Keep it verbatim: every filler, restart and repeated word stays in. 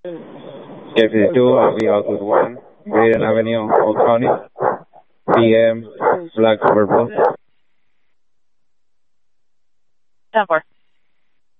K fifty-two, I'll be out with one. Braden Avenue, Old County. P M, Black Purple. ten four.